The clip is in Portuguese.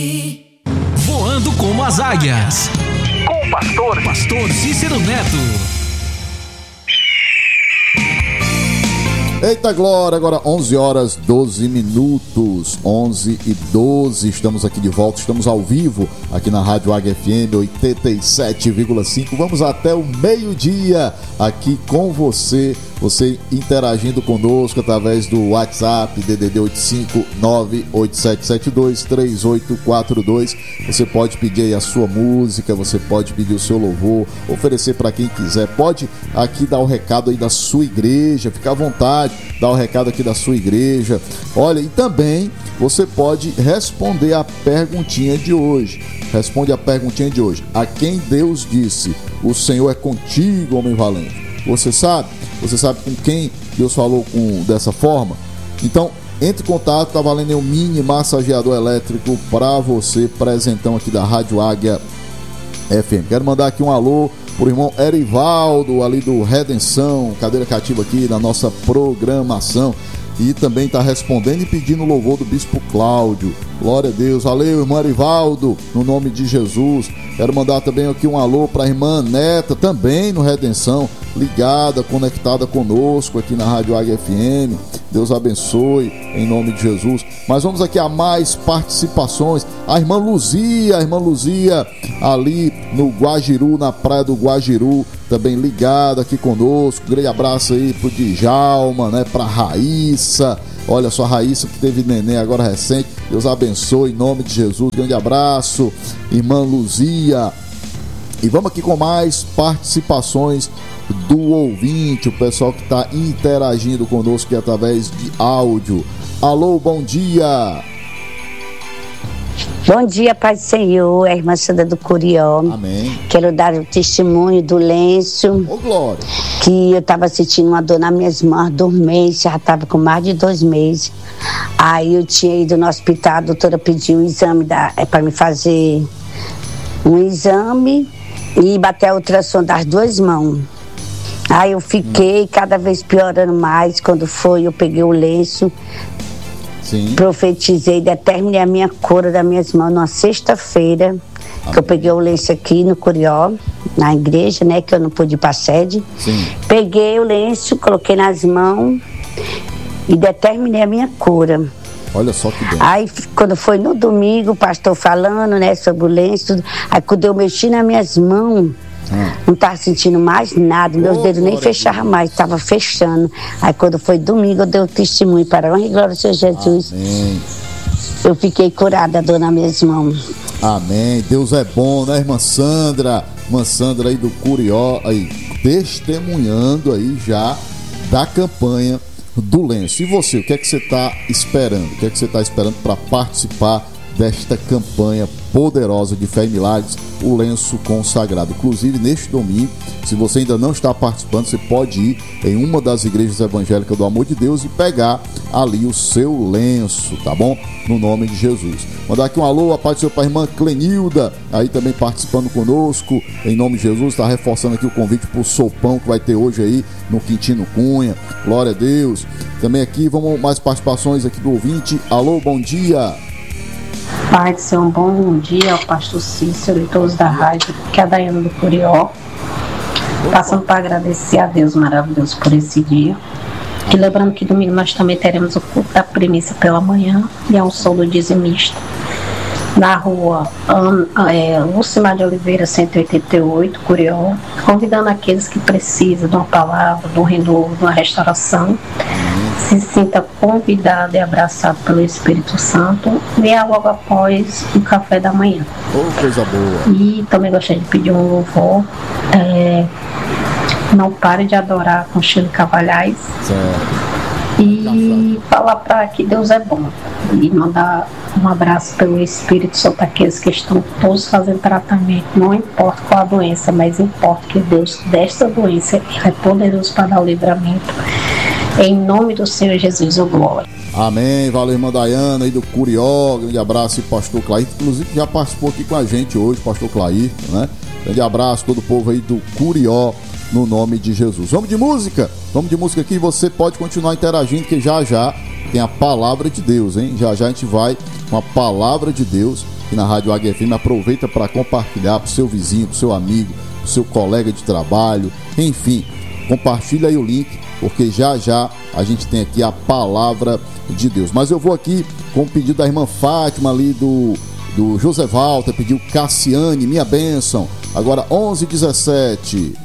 Voando como as águias. Com o pastor Cícero Neto. Eita glória, agora 11 horas 12 minutos, 11 e 12, estamos aqui de volta, estamos ao vivo aqui na Rádio Águia FM 87,5, vamos até o meio-dia aqui com você interagindo conosco através do WhatsApp DDD 85987723842, você pode pedir aí a sua música, você pode pedir o seu louvor, oferecer para quem quiser, pode aqui dar o recado aí da sua igreja, fica à vontade, dá o recado aqui da sua igreja, olha, e também você pode responder a perguntinha de hoje, responde a perguntinha de hoje, a quem Deus disse, o Senhor é contigo, homem valente, você sabe com quem Deus falou dessa forma? Então, entre em contato, tá valendo um mini massageador elétrico para você, presentão aqui da Rádio Águia FM. Quero mandar aqui um alô pro irmão Erivaldo, ali do Redenção, cadeira cativa aqui na nossa programação. E também está respondendo e pedindo o louvor do Bispo Cláudio. Glória a Deus. Valeu, irmão Erivaldo, no nome de Jesus. Quero mandar também aqui um alô para a irmã Neta, também no Redenção, ligada, conectada conosco aqui na Rádio Águia FM. Deus abençoe, em nome de Jesus. Mas vamos aqui a mais participações. A irmã Luzia ali no Guajiru, na praia do Guajiru, também ligada aqui conosco. Grande abraço aí pro Djalma, né, pra Raíssa. Olha só, a Raíssa que teve neném agora recente. Deus abençoe, em nome de Jesus. Grande abraço, irmã Luzia. E vamos aqui com mais participações do ouvinte, o pessoal que está interagindo conosco aqui através de áudio. Alô, bom dia. Bom dia, Pai do Senhor, a irmã Sandra do Curió. Amém. Quero dar o testemunho do lenço. Ô, glória. Que eu estava sentindo uma dor nas minhas mãos, dormência, já estava com mais de 2 meses. Aí eu tinha ido no hospital, a doutora pediu um exame para me fazer um exame e bater a ultrassom das 2 mãos. Aí eu fiquei cada vez piorando mais. Quando foi, eu peguei o lenço. Sim. Profetizei, determinei a minha cura das minhas mãos numa sexta-feira, que eu peguei o lenço aqui no Curió, na igreja, né, que eu não pude ir para a sede. Sim. Peguei o lenço, coloquei nas mãos e determinei a minha cura. Olha só que bem. Aí, quando foi no domingo, o pastor falando, né, sobre o lenço, aí quando eu mexi nas minhas mãos, não estava sentindo mais nada, meus dedos nem fechavam mais, estava fechando. Aí quando foi domingo, eu dei o testemunho para a honra e glória ao Senhor Jesus. Amém. Eu fiquei curada, a dor nas minhas mãos. Amém. Deus é bom, né, irmã Sandra? Irmã Sandra aí do Curió, aí, testemunhando aí já da campanha do lenço. E você, o que é que você está esperando? O que é que você está esperando para participar desta campanha poderosa de fé e milagres, o lenço consagrado? Inclusive, neste domingo, se você ainda não está participando, você pode ir em uma das igrejas evangélicas do Amor de Deus e pegar ali o seu lenço, tá bom? No nome de Jesus. Mandar aqui um alô, a paz do Senhor para a irmã Clenilda, aí também participando conosco, em nome de Jesus, está reforçando aqui o convite para o sopão que vai ter hoje aí no Quintino Cunha, glória a Deus. Também aqui, vamos mais participações aqui do ouvinte. Alô, bom dia. Pai do Senhor, bom dia ao pastor Cícero e todos da rádio, que é a Daiana do Curió. Passando para agradecer a Deus maravilhoso por esse dia. E lembrando que domingo nós também teremos o culto da primícia pela manhã e a unção do dizimista. Na rua Lucimar de Oliveira, 188, Curió, convidando aqueles que precisam de uma palavra, de um renovo, de uma restauração. Se sinta convidado e abraçado pelo Espírito Santo, venha logo após o café da manhã. Oh, coisa boa. E também gostaria de pedir um louvor. Não pare de adorar com Chile Cavalhais. Certo. E falar para que Deus é bom. E mandar um abraço pelo Espírito Santo àqueles que estão todos fazendo tratamento. Não importa qual a doença, mas importa que Deus desta doença é poderoso para dar o livramento. Em nome do Senhor Jesus, ô glória. Amém, valeu, irmã Daiana aí do Curió, grande abraço e pastor Clair, inclusive já participou aqui com a gente hoje, pastor Clair, né? Grande abraço a todo o povo aí do Curió, no nome de Jesus. Vamos de música aqui, você pode continuar interagindo, que já tem a palavra de Deus, hein? Já a gente vai com a palavra de Deus aqui na Rádio Águia FM. Aproveita para compartilhar para o seu vizinho, para o seu amigo, para o seu colega de trabalho, enfim, compartilha aí o link, porque já já a gente tem aqui a palavra de Deus. Mas eu vou aqui com o pedido da irmã Fátima ali do José Walter, pediu Cassiane, minha bênção. Agora 11h17.